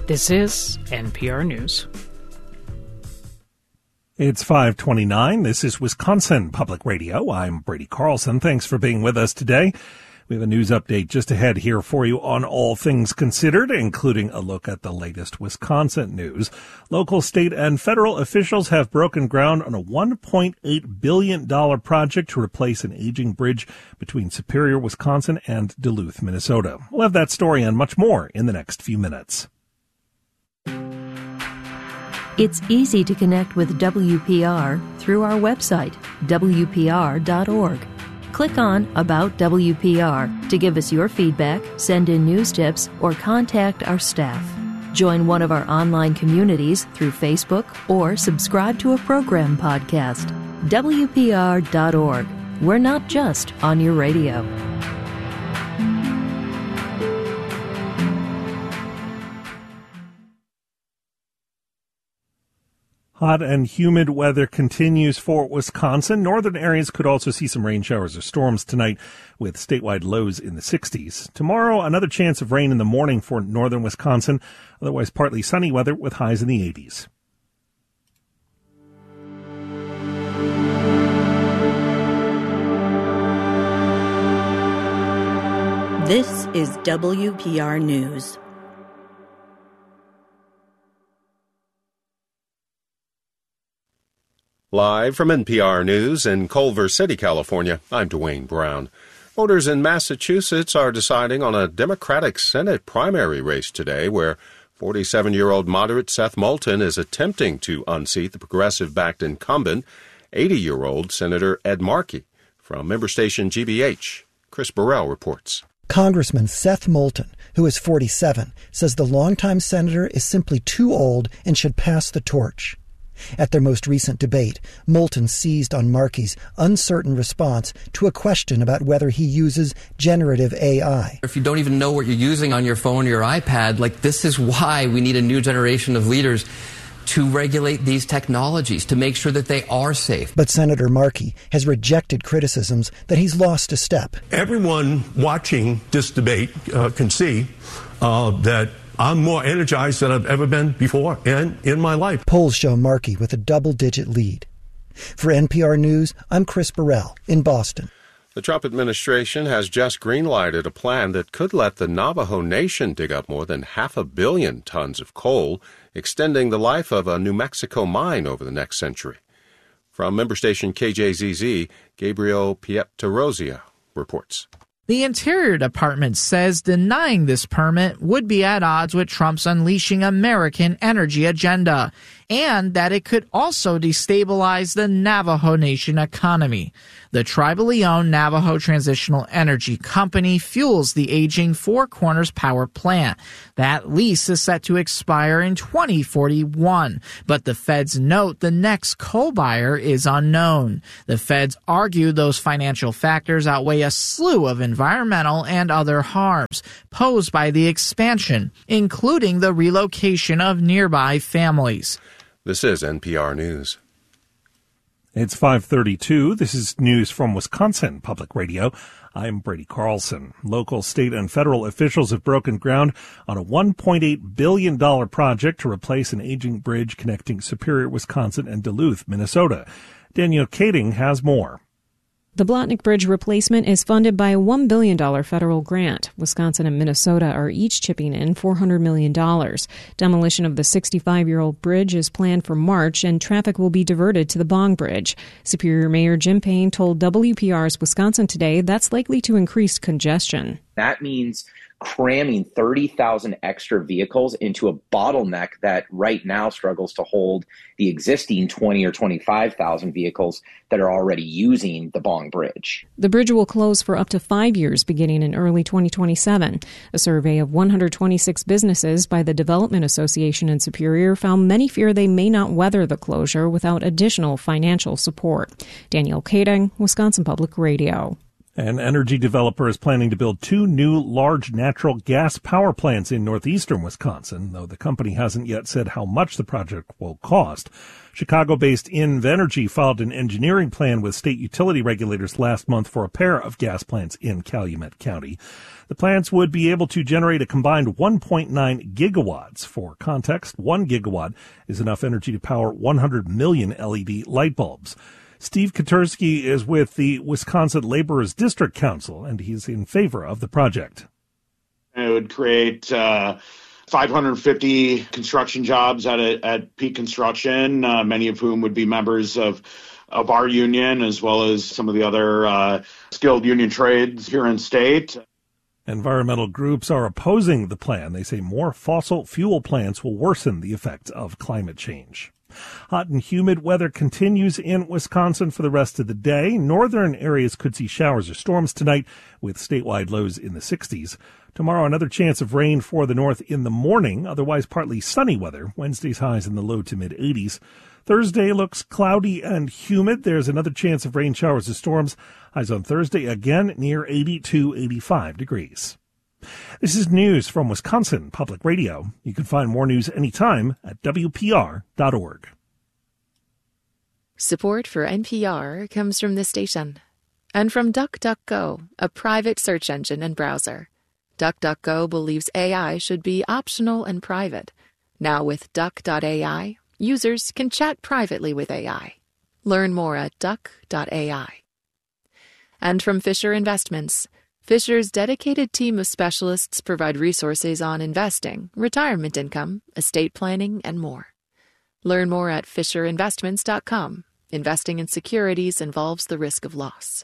This is NPR News. It's 5:29. This is Wisconsin Public Radio. I'm Brady Carlson. Thanks for being with us today. We have a news update just ahead here for you on all things considered, including a look at the latest Wisconsin news. Local, state, and federal officials have broken ground on a $1.8 billion project to replace an aging bridge between Superior, Wisconsin, and Duluth, Minnesota. We'll have that story and much more in the next few minutes. It's easy to connect with WPR through our website, WPR.org. Click on About WPR to give us your feedback, send in news tips, or contact our staff. Join one of our online communities through Facebook or subscribe to a program podcast. WPR.org. We're not just on your radio. Hot and humid weather continues for Wisconsin. Northern areas could also see some rain showers or storms tonight with statewide lows in the 60s. Tomorrow, another chance of rain in the morning for northern Wisconsin. Otherwise, partly sunny weather with highs in the 80s. This is WPR News. Live from NPR News in Culver City, California, I'm Dwayne Brown. Voters in Massachusetts are deciding on a Democratic Senate primary race today where 47-year-old moderate Seth Moulton is attempting to unseat the progressive-backed incumbent, 80-year-old Senator Ed Markey. From member station GBH, Chris Burrell reports. Congressman Seth Moulton, who is 47, says the longtime senator is simply too old and should pass the torch. At their most recent debate, Moulton seized on Markey's uncertain response to a question about whether he uses generative AI. If you don't even know what you're using on your phone or your iPad, this is why we need a new generation of leaders to regulate these technologies, to make sure that they are safe. But Senator Markey has rejected criticisms that he's lost a step. Everyone watching this debate can see that I'm more energized than I've ever been before and in my life. Polls show Markey with a double-digit lead. For NPR News, I'm Chris Burrell in Boston. The Trump administration has just greenlighted a plan that could let the Navajo Nation dig up more than 500 million tons of coal, extending the life of a New Mexico mine over the next century. From member station KJZZ, Gabriel Pietrozia reports. The Interior Department says denying this permit would be at odds with Trump's unleashing American energy agenda, and that it could also destabilize the Navajo Nation economy. The tribally owned Navajo Transitional Energy Company fuels the aging Four Corners power plant. That lease is set to expire in 2041, but the feds note the next coal buyer is unknown. The feds argue those financial factors outweigh a slew of environmental and other harms posed by the expansion, including the relocation of nearby families. This is NPR News. It's 5:32. This is news from Wisconsin Public Radio. I'm Brady Carlson. Local, state, and federal officials have broken ground on a $1.8 billion project to replace an aging bridge connecting Superior, Wisconsin, and Duluth, Minnesota. Danielle Kading has more. The Blotnick Bridge replacement is funded by a $1 billion federal grant. Wisconsin and Minnesota are each chipping in $400 million. Demolition of the 65-year-old bridge is planned for March, and traffic will be diverted to the Bong Bridge. Superior Mayor Jim Payne told WPR's Wisconsin Today that's likely to increase congestion. That means cramming 30,000 extra vehicles into a bottleneck that right now struggles to hold the existing 20 or 25,000 vehicles that are already using the Bong Bridge. The bridge will close for up to 5 years beginning in early 2027. A survey of 126 businesses by the Development Association in Superior found many fear they may not weather the closure without additional financial support. Danielle Kading, Wisconsin Public Radio. An energy developer is planning to build 2 new large natural gas power plants in northeastern Wisconsin, though the company hasn't yet said how much the project will cost. Chicago-based Invenergy filed an engineering plan with state utility regulators last month for a pair of gas plants in Calumet County. The plants would be able to generate a combined 1.9 gigawatts. For context, 1 gigawatt is enough energy to power 100 million LED light bulbs. Steve Katursky is with the Wisconsin Laborers District Council, and he's in favor of the project. It would create 550 construction jobs at peak construction, many of whom would be members of our union, as well as some of the other skilled union trades here in state. Environmental groups are opposing the plan. They say more fossil fuel plants will worsen the effects of climate change. Hot and humid weather continues in Wisconsin for the rest of the day. Northern areas could see showers or storms tonight with statewide lows in the 60s. Tomorrow, another chance of rain for the north in the morning, otherwise partly sunny weather. Wednesday's highs in the low to mid 80s. Thursday looks cloudy and humid. There's another chance of rain showers or storms. Highs on Thursday again near 80 to 85 degrees. This is news from Wisconsin Public Radio. You can find more news anytime at WPR.org. Support for NPR comes from this station and from DuckDuckGo, a private search engine and browser. DuckDuckGo believes AI should be optional and private. Now with Duck.ai, users can chat privately with AI. Learn more at Duck.ai. And from Fisher Investments, Fisher's dedicated team of specialists provide resources on investing, retirement income, estate planning, and more. Learn more at FisherInvestments.com. Investing in securities involves the risk of loss.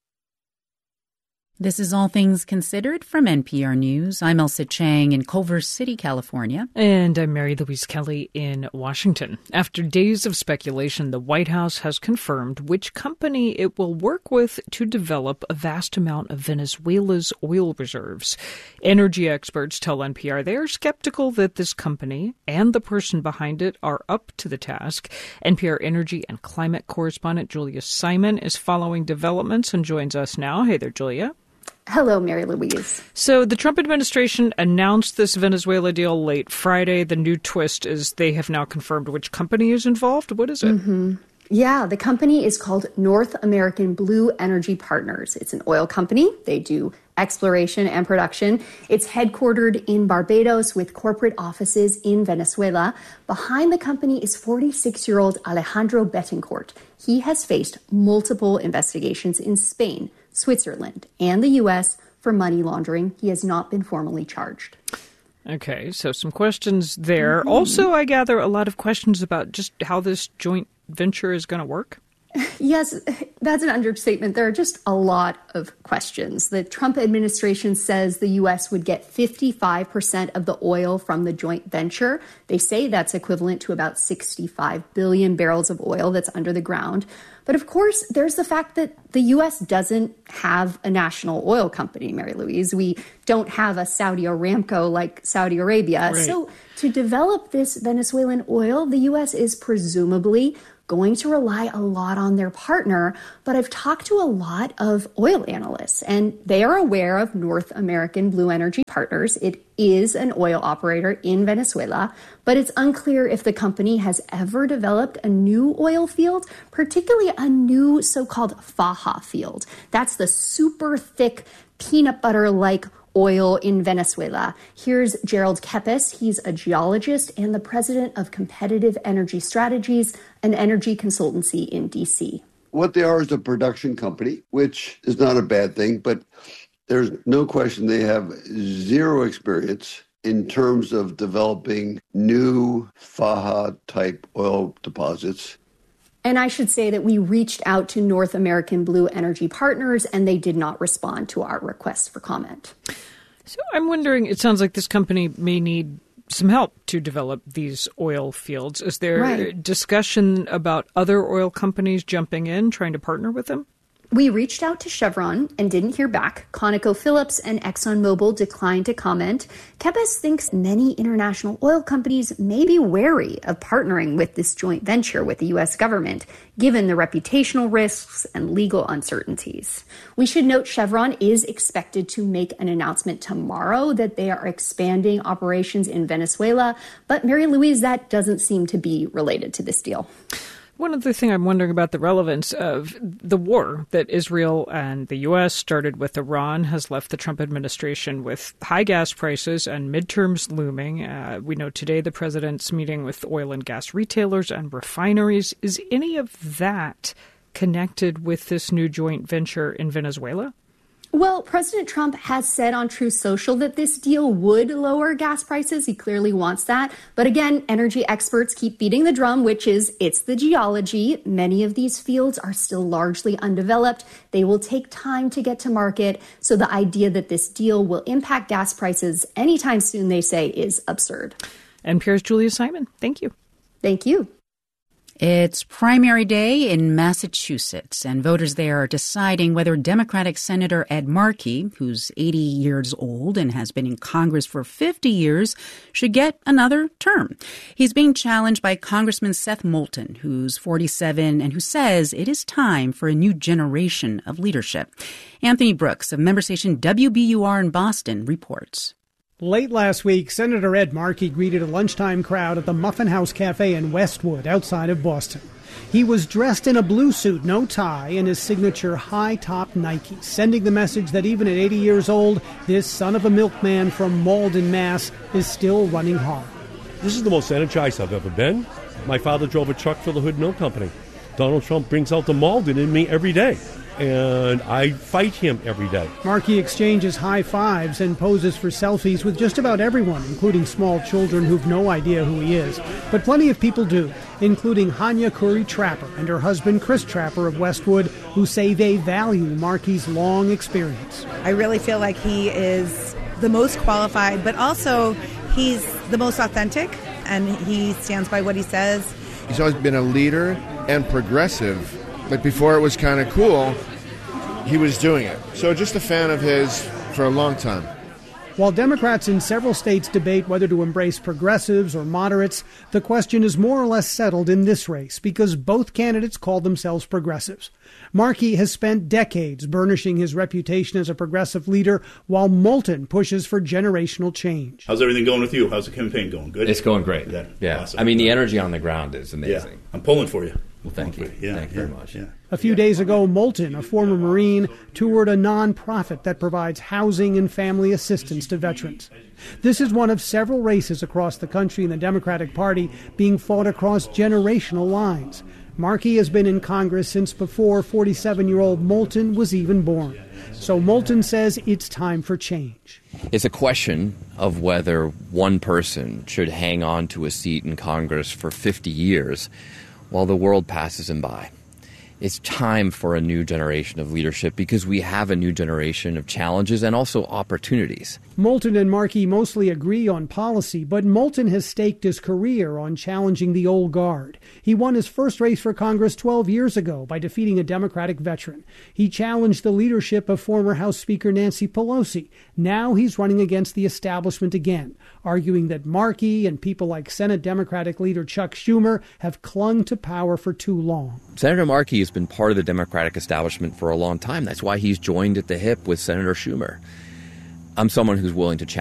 This is All Things Considered from NPR News. I'm Elsa Chang in Culver City, California. And I'm Mary Louise Kelly in Washington. After days of speculation, the White House has confirmed which company it will work with to develop a vast amount of Venezuela's oil reserves. Energy experts tell NPR they are skeptical that this company and the person behind it are up to the task. NPR energy and climate correspondent Julia Simon is following developments and joins us now. Hey there, Julia. Hello, Mary Louise. So the Trump administration announced this Venezuela deal late Friday. The new twist is they have now confirmed which company is involved. What is it? Yeah, the company is called North American Blue Energy Partners. It's an oil company. They do exploration and production. It's headquartered in Barbados with corporate offices in Venezuela. Behind the company is 46-year-old Alejandro Betancourt. He has faced multiple investigations in Spain, Switzerland, and the U.S. for money laundering. He has not been formally charged. Okay, so some questions there. Also, I gather a lot of questions about just how this joint venture is going to work. Yes, that's an understatement. There are just a lot of questions. The Trump administration says the U.S. would get 55% of the oil from the joint venture. They say that's equivalent to about 65 billion barrels of oil that's under the ground. But of course, there's the fact that the U.S. doesn't have a national oil company, Mary Louise. We don't have a Saudi Aramco like Saudi Arabia. Right. So to develop this Venezuelan oil, the U.S. is presumably going to rely a lot on their partner. But I've talked to a lot of oil analysts, and they are aware of North American Blue Energy Partners. It is an oil operator in Venezuela, but it's unclear if the company has ever developed a new oil field, particularly a new so-called Faja field. That's the super thick peanut butter-like oil in Venezuela. Here's Gerald Kepes. He's a geologist and the president of Competitive Energy Strategies, an energy consultancy in D.C. What they are is a production company, which is not a bad thing, but there's no question they have zero experience in terms of developing new Faja-type oil deposits. And I should say that we reached out to North American Blue Energy Partners, and they did not respond to our request for comment. So I'm wondering, it sounds like this company may need some help to develop these oil fields. Is there discussion about other oil companies jumping in, trying to partner with them? We reached out to Chevron and didn't hear back. ConocoPhillips and ExxonMobil declined to comment. Kebes thinks many international oil companies may be wary of partnering with this joint venture with the U.S. government, given the reputational risks and legal uncertainties. We should note Chevron is expected to make an announcement tomorrow that they are expanding operations in Venezuela, but Mary Louise, that doesn't seem to be related to this deal. One other thing I'm wondering about the relevance of the war that Israel and the U.S. started with Iran has left the Trump administration with high gas prices and midterms looming. We know today the president's meeting with oil and gas retailers and refineries. Is any of that connected with this new joint venture in Venezuela? Well, President Trump has said on Truth Social that this deal would lower gas prices. He clearly wants that. But again, energy experts keep beating the drum, which is it's the geology. Many of these fields are still largely undeveloped. They will take time to get to market. So the idea that this deal will impact gas prices anytime soon, they say, is absurd. NPR's Julia Simon. Thank you. Thank you. It's primary day in Massachusetts, and voters there are deciding whether Democratic Senator Ed Markey, who's 80 years old and has been in Congress for 50 years, should get another term. He's being challenged by Congressman Seth Moulton, who's 47 and who says it is time for a new generation of leadership. Anthony Brooks of member station WBUR in Boston reports. Late last week, Senator Ed Markey greeted a lunchtime crowd at the Muffin House Cafe in Westwood, outside of Boston. He was dressed in a blue suit, no tie, and his signature high-top Nike, sending the message that even at 80 years old, this son of a milkman from Malden, Mass. is still running hard. This is the most energized I've ever been. My father drove a truck for the Hood Milk Company. Donald Trump brings out the Malden in me every day, and I fight him every day. Markey exchanges high fives and poses for selfies with just about everyone, including small children who've no idea who he is. But plenty of people do, including Hanya Curry Trapper and her husband Chris Trapper of Westwood, who say they value Markey's long experience. I really feel like he is the most qualified, but also he's the most authentic, and he stands by what he says. He's always been a leader and progressive. Like before it was kind of cool, he was doing it. So just a fan of his for a long time. While Democrats in several states debate whether to embrace progressives or moderates, the question is more or less settled in this race because both candidates call themselves progressives. Markey has spent decades burnishing his reputation as a progressive leader, while Moulton pushes for generational change. How's everything going with you? How's the campaign going? Good? It's going great. Yeah. Awesome. I mean, the energy on the ground is amazing. Yeah. I'm pulling for you. Well, thank you. Thank you very much. Yeah. A few days ago, Moulton, a former Marine, toured a nonprofit that provides housing and family assistance to veterans. This is one of several races across the country in the Democratic Party being fought across generational lines. Markey has been in Congress since before 47-year-old Moulton was even born. So Moulton says it's time for change. It's a question of whether one person should hang on to a seat in Congress for 50 years while the world passes him by. It's time for a new generation of leadership because we have a new generation of challenges and also opportunities. Moulton and Markey mostly agree on policy, but Moulton has staked his career on challenging the old guard. He won his first race for Congress 12 years ago by defeating a Democratic veteran. He challenged the leadership of former House Speaker Nancy Pelosi. Now he's running against the establishment again, arguing that Markey and people like Senate Democratic leader Chuck Schumer have clung to power for too long. Senator Markey has been part of the Democratic establishment for a long time. That's why he's joined at the hip with Senator Schumer. I'm someone who's willing to challenge